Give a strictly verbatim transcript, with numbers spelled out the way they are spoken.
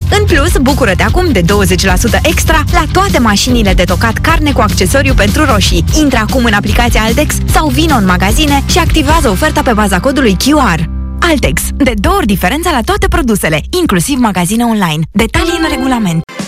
În plus, bucură-te acum de douăzeci la sută extra la toate mașinile de tocat carne cu accesoriu pentru roșii. Intră acum în aplicația Altex sau vino în magazine și activează oferta pe baza codului Q R. Altex. De două ori diferența la toate produsele, inclusiv magazine online. Detalii în regulament.